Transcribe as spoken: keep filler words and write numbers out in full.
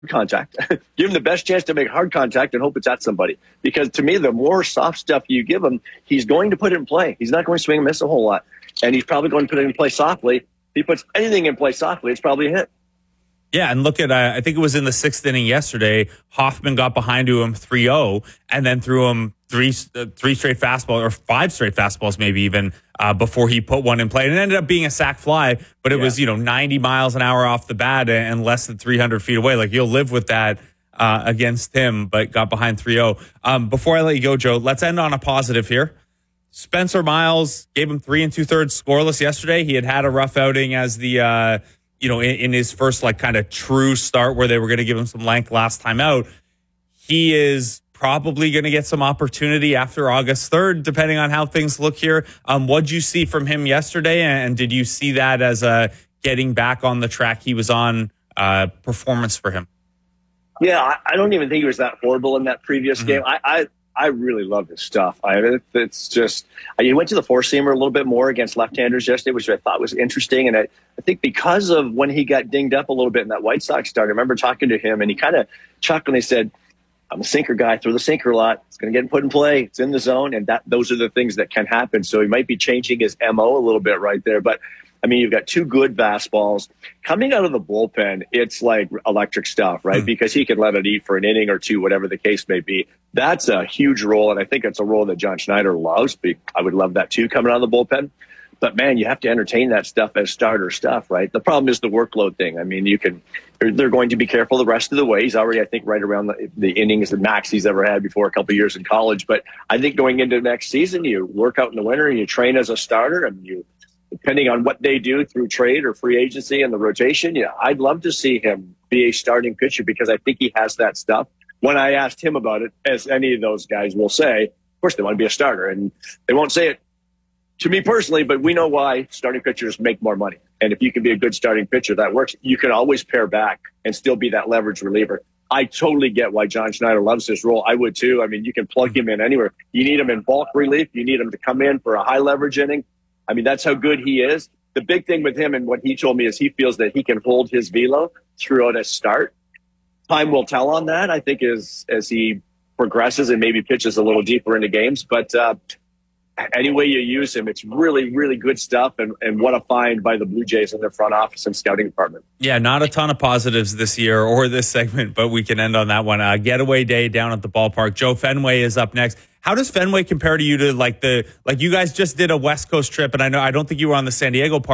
contact. Give him the best chance to make hard contact and hope it's at somebody. Because to me, the more soft stuff you give him, he's going to put it in play. He's not going to swing and miss a whole lot. And he's probably going to put it in play softly. If he puts anything in play softly, it's probably a hit. Yeah, and look at, uh, I think it was in the sixth inning yesterday, Hoffman got behind to him three oh and then threw him three uh, three straight fastballs, or five straight fastballs maybe even, uh, before he put one in play. And it ended up being a sac fly, but it yeah. was, you know, ninety miles an hour off the bat and less than three hundred feet away. Like, you'll live with that uh, against him, but got behind three oh. Um, before I let you go, Joe, let's end on a positive here. Spencer Miles gave him three and two-thirds scoreless yesterday. He had had a rough outing as the... Uh, you know, in, in his first like kind of true start where they were going to give him some length last time out. He is probably going to get some opportunity after August third, depending on how things look here. Um, what'd you see from him yesterday? And did you see that as a getting back on the track he was on uh, performance for him? Yeah, I, I don't even think he was that horrible in that previous mm-hmm. game. I, I I really love his stuff. I it's just he went to the four seamer a little bit more against left-handers yesterday, which I thought was interesting. And I, I think because of when he got dinged up a little bit in that White Sox start, I remember talking to him and he kind of chuckled and he said, "I'm a sinker guy. Throw the sinker a lot. It's going to get put in play. It's in the zone." And that those are the things that can happen. So he might be changing his M O a little bit right there. But I mean, you've got two good fastballs coming out of the bullpen. It's like electric stuff, right? Mm. Because he can let it eat for an inning or two, whatever the case may be. That's a huge role, and I think it's a role that John Schneider loves. I would love that too, coming out of the bullpen. But man, you have to entertain that stuff as starter stuff, right? The problem is the workload thing. I mean, you can. They're going to be careful the rest of the way. He's already, I think, right around the, the innings the max he's ever had before a couple of years in college. But I think going into next season, you work out in the winter and you train as a starter, and you. Depending on what they do through trade or free agency and the rotation, yeah, I'd love to see him be a starting pitcher because I think he has that stuff. When I asked him about it, as any of those guys will say, of course they want to be a starter, and they won't say it to me personally, but we know why starting pitchers make more money. And if you can be a good starting pitcher, that works. You can always pair back and still be that leverage reliever. I totally get why John Schneider loves this role. I would too. I mean, you can plug him in anywhere. You need him in bulk relief. You need him to come in for a high leverage inning. I mean, that's how good he is. The big thing with him and what he told me is he feels that he can hold his velo throughout a start. Time will tell on that, I think, as, as he progresses and maybe pitches a little deeper into games. But uh, any way you use him, it's really, really good stuff. And, and what a find by the Blue Jays in their front office and scouting department. Yeah, not a ton of positives this year or this segment, but we can end on that one. Uh, getaway day down at the ballpark. Joe Fenway is up next. How does Fenway compare to you to like the, like you guys just did a West Coast trip, and I know, I don't think you were on the San Diego part.